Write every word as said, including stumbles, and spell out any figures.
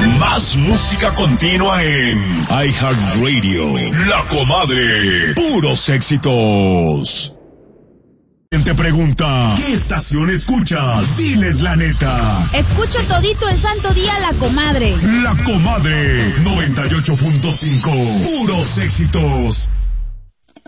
Más música continua en iHeartRadio. La Comadre. Puros éxitos. Te pregunta, ¿qué estación escuchas? Diles la neta. Escucho todito el santo día La Comadre. La Comadre, noventa y ocho punto cinco. Puros éxitos.